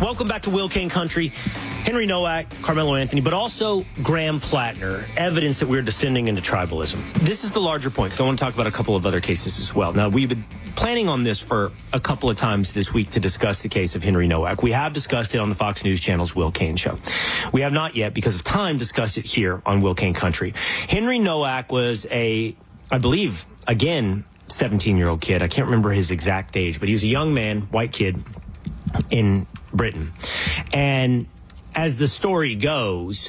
Welcome back to Will Kane Country. Henry Nowak, Carmelo Anthony, but also Graham Plattner, evidence that we're descending into tribalism. This is the larger point, because I want to talk about a couple of other cases as well. Now, we've been planning on this for a couple of times this week to discuss the case of Henry Nowak. We have discussed it on the Fox News Channel's Will Kane Show. We have not yet, because of time, discussed it here on Will Kane Country. Henry Nowak was I believe, again, 17-year-old kid. I can't remember his exact age, but he was a young man, white kid in Britain. And as the story goes,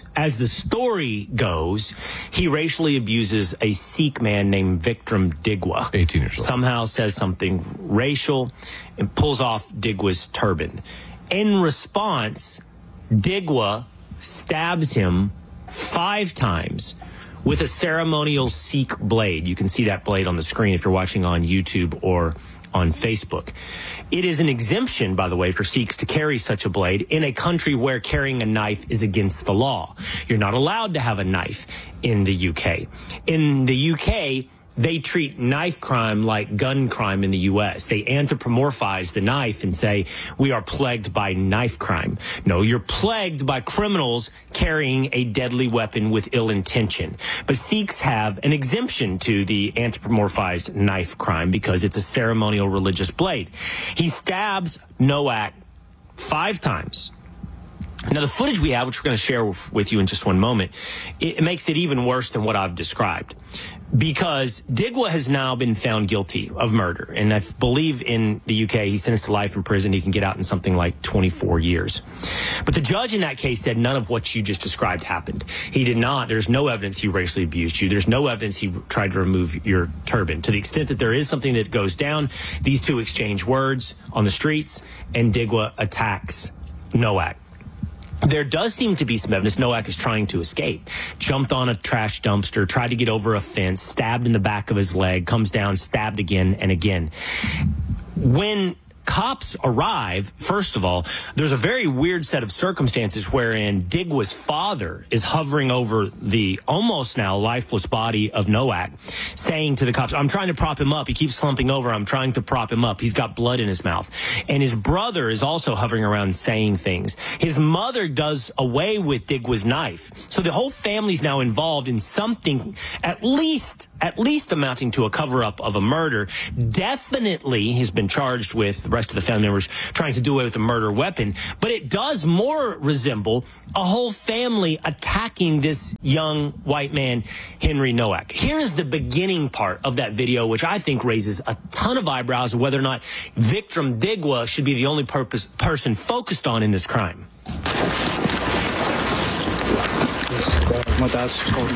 he racially abuses a Sikh man named Vikram Digwa. 18 years old. Somehow says something racial and pulls off Digwa's turban. In response, Digwa stabs him 5 times with a ceremonial Sikh blade. You can see that blade on the screen if you're watching on YouTube or on Facebook. It is an exemption, by the way, for Sikhs to carry such a blade in a country where carrying a knife is against the law. You're not allowed to have a knife in the UK. In the UK, they treat knife crime like gun crime in the U.S. They anthropomorphize the knife and say, we are plagued by knife crime. No, you're plagued by criminals carrying a deadly weapon with ill intention. But Sikhs have an exemption to the anthropomorphized knife crime because it's a ceremonial religious blade. He stabs Nowak 5 times. Now, the footage we have, which we're going to share with you in just one moment, it makes it even worse than what I've described. Because Digwa has now been found guilty of murder. And I believe in the UK, he's sentenced to life in prison. He can get out in something like 24 years. But the judge in that case said none of what you just described happened. He did not. There's no evidence he racially abused you. There's no evidence he tried to remove your turban. To the extent that there is something that goes down, these two exchange words on the streets, and Digwa attacks Nowak. There does seem to be some evidence Nowak is trying to escape. Jumped on a trash dumpster, tried to get over a fence, stabbed in the back of his leg, comes down, stabbed again and again. When cops arrive, first of all, there's a very weird set of circumstances wherein Digwa's father is hovering over the almost now lifeless body of Nowak, saying to the cops, I'm trying to prop him up. He keeps slumping over. I'm trying to prop him up. He's got blood in his mouth. And his brother is also hovering around saying things. His mother does away with Digwa's knife. So the whole family's now involved in something at least amounting to a cover-up of a murder. Definitely has been charged with the rest of the family members trying to do away with a murder weapon. But it does more resemble a whole family attacking this young white man, Henry Nowak. Here is the beginning part of that video, which I think raises a ton of eyebrows of whether or not Vikram Digwa should be the only person focused on in this crime. My dad's holding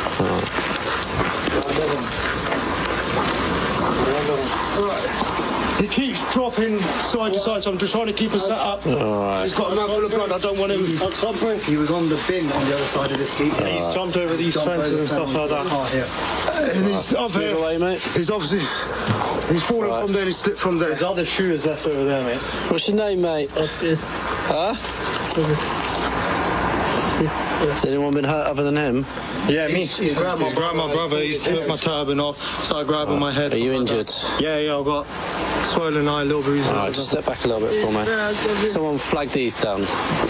He keeps dropping side to side, so I'm just trying to keep us set up. Right. He's got a mouthful of blood, I don't want him. He was on the bin on the other side of this keep. He's jumped over these fences and stuff like that. And he's up here. Away, mate. He's obviously, he's fallen from there and he slipped from there. There's other shooters left over there, mate. What's your name, mate? Huh? Has anyone been hurt other than him? Yeah, me. He's grabbed my brother, he's took my turban off, started grabbing my head. Are you injured? Yeah, I've got swollen eye, little bruises. Alright, just step back a little bit for me. Someone flag these down.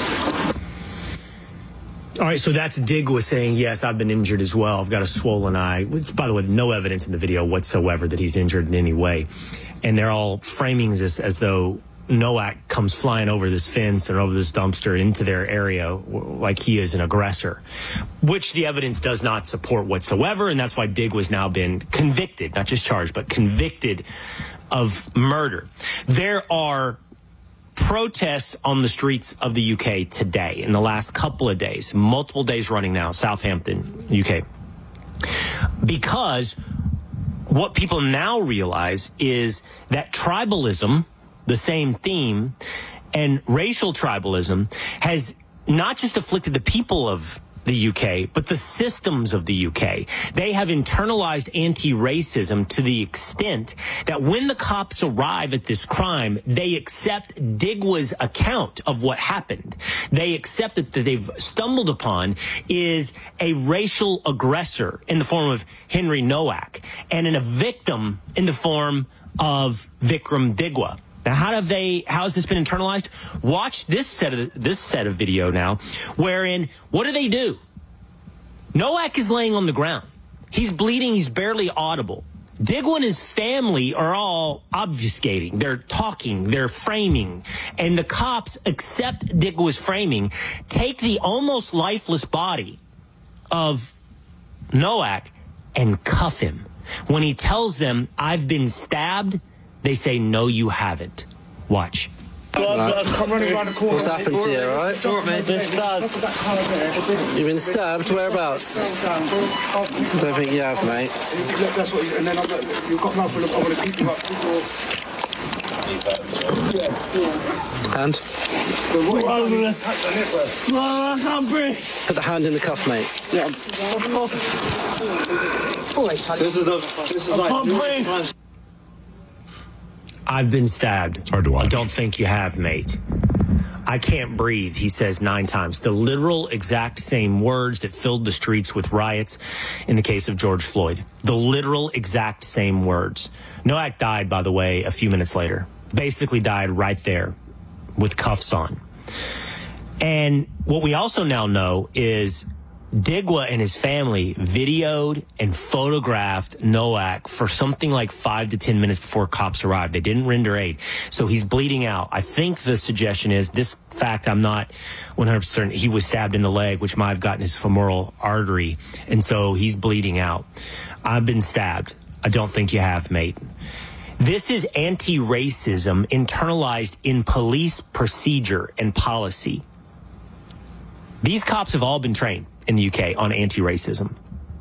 All right, so that's Digwa saying, yes, I've been injured as well. I've got a swollen eye, which, by the way, no evidence in the video whatsoever that he's injured in any way. And they're all framing this as though Nowak comes flying over this fence and over this dumpster into their area like he is an aggressor, which the evidence does not support whatsoever. And that's why Digwa's now been convicted, not just charged, but convicted of murder. There are protests on the streets of the UK today in the last couple of days, multiple days running now, Southampton, UK, because what people now realize is that tribalism, the same theme, and racial tribalism has not just afflicted the people of the UK, but the systems of the UK. They have internalized anti-racism to the extent that when the cops arrive at this crime, they accept Digwa's account of what happened. They accept that they've stumbled upon is a racial aggressor in the form of Henry Nowak and a victim in the form of Vikram Digwa. Now, how has this been internalized? Watch this set of video now, wherein, what do? Nowak is laying on the ground. He's bleeding. He's barely audible. Digwa and his family are all obfuscating. They're talking. They're framing. And the cops accept Digwa's framing, take the almost lifeless body of Nowak and cuff him. When he tells them, "I've been stabbed," they say, "No, you haven't." Watch. I'm running around the corner. What's happened to you, alright? You've been stabbed? Whereabouts? Don't think you have, mate. Look, that's what and then you've got mouth full of, I want to keep you up. Hand? I can't breathe. Put the hand in the cuff, mate. Yeah. This is like... "I've been stabbed." It's hard to watch. "I don't think you have, mate." "I can't breathe," he says 9 times. The literal exact same words that filled the streets with riots in the case of George Floyd. The literal exact same words. Nowak died, by the way, a few minutes later. Basically died right there with cuffs on. And what we also now know is Digwa and his family videoed and photographed Nowak for something like 5 to 10 minutes before cops arrived. They didn't render aid. So he's bleeding out. I think the suggestion is this fact, I'm not 100% certain, he was stabbed in the leg, which might have gotten his femoral artery. And so he's bleeding out. "I've been stabbed. I don't think you have, mate." This is anti-racism internalized in police procedure and policy. These cops have all been trained in the UK on anti-racism.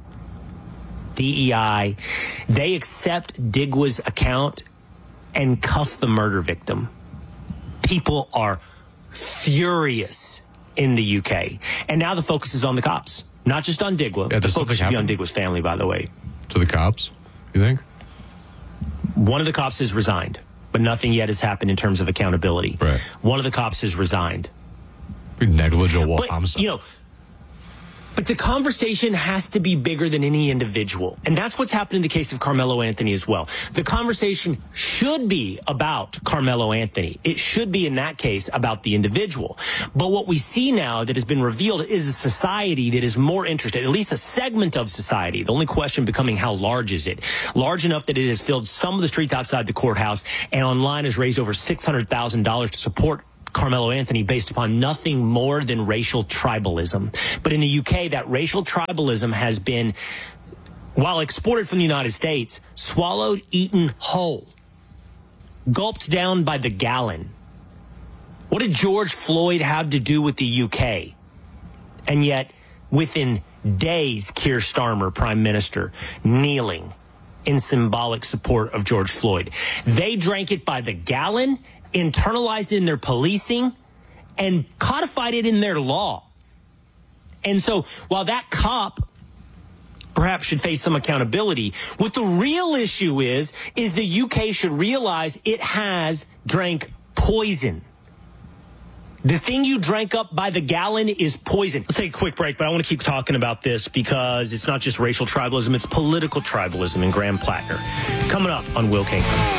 DEI, they accept Digwa's account and cuff the murder victim. People are furious in the UK. And now the focus is on the cops, not just on Digwa. Yeah, the focus should be on Digwa's family, by the way. To the cops, you think? One of the cops has resigned, but nothing yet has happened in terms of accountability. Right. One of the cops has resigned. Pretty negligible But, homicide. But the conversation has to be bigger than any individual. And that's what's happened in the case of Carmelo Anthony as well. The conversation should be about Carmelo Anthony. It should be, in that case, about the individual. But what we see now that has been revealed is a society that is more interested, at least a segment of society. The only question becoming how large is it? Large enough that it has filled some of the streets outside the courthouse and online has raised over $600,000 to support Carmelo Anthony based upon nothing more than racial tribalism. But in the UK, that racial tribalism has been, while exported from the United States, swallowed, eaten whole, gulped down by the gallon. What did George Floyd have to do with the UK? And yet, within days, Keir Starmer, Prime Minister, kneeling in symbolic support of George Floyd. They drank it by the gallon, internalized it in their policing, and codified it in their law. And so while that cop perhaps should face some accountability, what the real issue is the UK should realize it has drank poison. The thing you drank up by the gallon is poison. Let's take a quick break, but I want to keep talking about this because it's not just racial tribalism, it's political tribalism in Graham Plattner. Coming up on Will Kingston.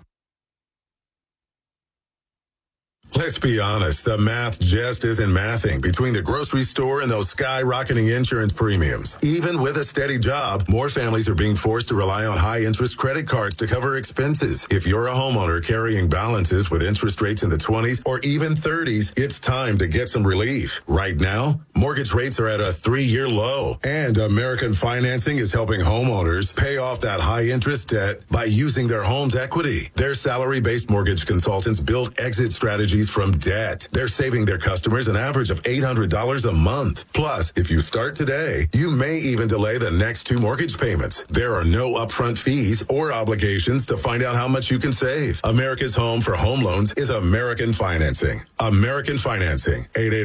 Let's be honest, the math just isn't mathing between the grocery store and those skyrocketing insurance premiums. Even with a steady job, more families are being forced to rely on high-interest credit cards to cover expenses. If you're a homeowner carrying balances with interest rates in the 20s or even 30s, it's time to get some relief. Right now, mortgage rates are at a 3-year low, and American Financing is helping homeowners pay off that high-interest debt by using their home's equity. Their salary-based mortgage consultants build exit strategies from debt. They're saving their customers an average of $800 a month. Plus, if you start today, you may even delay the next 2 mortgage payments. There are no upfront fees or obligations to find out how much you can save. America's home for home loans is American Financing. American Financing.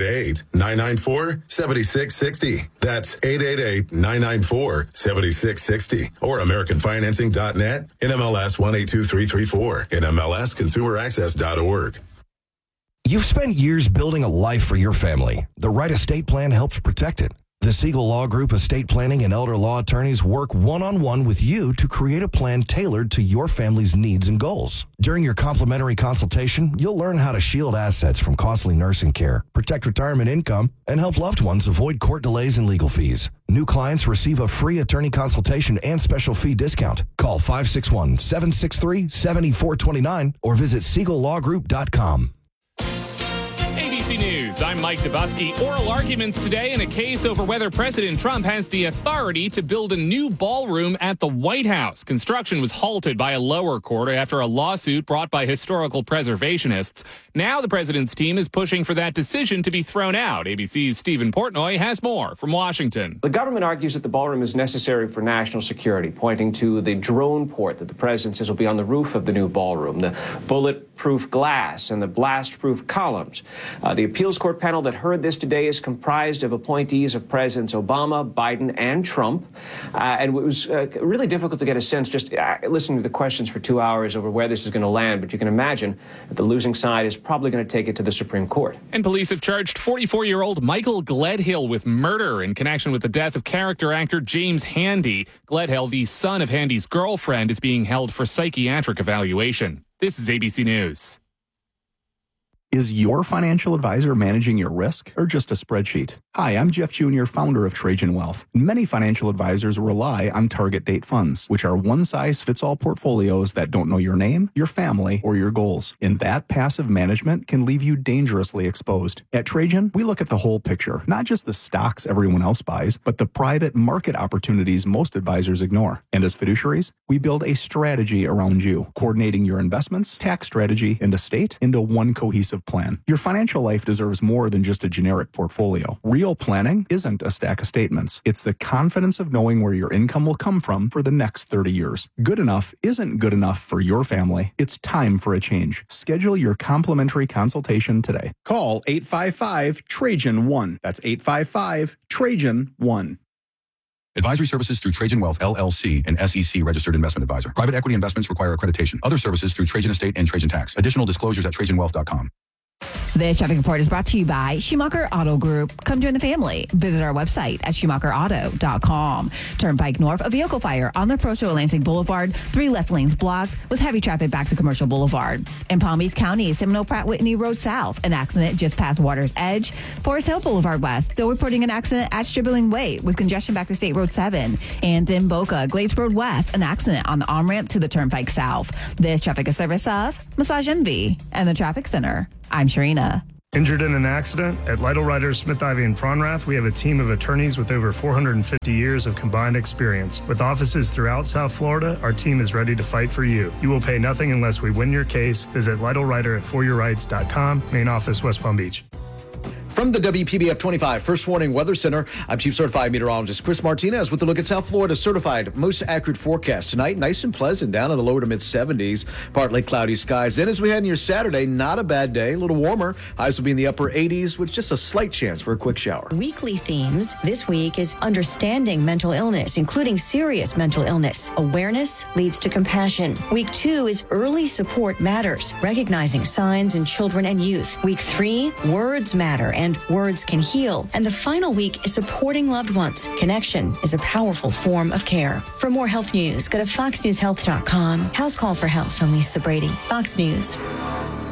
888-994-7660. That's 888-994-7660. Or AmericanFinancing.net. NMLS 182334. NMLS ConsumerAccess.org. You've spent years building a life for your family. The right estate plan helps protect it. The Siegel Law Group estate planning and elder law attorneys work one-on-one with you to create a plan tailored to your family's needs and goals. During your complimentary consultation, you'll learn how to shield assets from costly nursing care, protect retirement income, and help loved ones avoid court delays and legal fees. New clients receive a free attorney consultation and special fee discount. Call 561-763-7429 or visit SiegelLawGroup.com. ABC News, I'm Mike Dubusky. Oral arguments today in a case over whether President Trump has the authority to build a new ballroom at the White House. Construction was halted by a lower court after a lawsuit brought by historical preservationists. Now the president's team is pushing for that decision to be thrown out. ABC's Stephen Portnoy has more from Washington. The government argues that the ballroom is necessary for national security, pointing to the drone port that the president says will be on the roof of the new ballroom, the bulletproof glass and the blast-proof columns. The appeals court panel that heard this today is comprised of appointees of Presidents Obama, Biden, and Trump. And it was really difficult to get a sense just listening to the questions for 2 hours over where this is going to land. But you can imagine that the losing side is probably going to take it to the Supreme Court. And police have charged 44-year-old Michael Gledhill with murder in connection with the death of character actor James Handy. Gledhill, the son of Handy's girlfriend, is being held for psychiatric evaluation. This is ABC News. Is your financial advisor managing your risk or just a spreadsheet? Hi, I'm Jeff Jr., founder of Trajan Wealth. Many financial advisors rely on target date funds, which are one-size-fits-all portfolios that don't know your name, your family, or your goals. And that passive management can leave you dangerously exposed. At Trajan, we look at the whole picture, not just the stocks everyone else buys, but the private market opportunities most advisors ignore. And as fiduciaries, we build a strategy around you, coordinating your investments, tax strategy, and estate into one cohesive plan. Your financial life deserves more than just a generic portfolio. Real planning isn't a stack of statements. It's the confidence of knowing where your income will come from for the next 30 years. Good enough isn't good enough for your family. It's time for a change. Schedule your complimentary consultation today. Call 855-TRAJAN-1. That's 855-TRAJAN-1. Advisory services through Trajan Wealth, LLC, an SEC registered investment advisor. Private equity investments require accreditation. Other services through Trajan Estate and Trajan Tax. Additional disclosures at TrajanWealth.com. This traffic report is brought to you by Schumacher Auto Group. Come join the family. Visit our website at SchumacherAuto.com. Turnpike North, a vehicle fire on the approach to Atlantic Boulevard. 3 left lanes blocked with heavy traffic back to Commercial Boulevard. In Palm Beach County, Seminole Pratt Whitney Road South. An accident just past Water's Edge. Forest Hill Boulevard West. Still reporting an accident at Stribling Way with congestion back to State Road 7. And in Boca, Glades Road West. An accident on the on-ramp to the Turnpike South. This traffic is service of Massage Envy and the Traffic Center. I'm Sharina. Injured in an accident? At Lytle Writers, Smith, Ivy, and Fronrath, we have a team of attorneys with over 450 years of combined experience. With offices throughout South Florida, our team is ready to fight for you. You will pay nothing unless we win your case. Visit LytleWriter at foryourrights.com. Main office, West Palm Beach. From the WPBF 25 First Warning Weather Center, I'm Chief Certified Meteorologist Chris Martinez with a look at South Florida's certified most accurate forecast. Tonight, nice and pleasant, down in the lower to mid-70s, partly cloudy skies. Then as we head into your Saturday, not a bad day, a little warmer. Highs will be in the upper 80s with just a slight chance for a quick shower. Weekly themes this week is understanding mental illness, including serious mental illness. Awareness leads to compassion. Week 2 is early support matters, recognizing signs in children and youth. Week 3, words matter and words can heal. And the final week is supporting loved ones. Connection is a powerful form of care. For more health news, go to foxnewshealth.com. House Call for Health. I'm Lisa Brady, Fox News.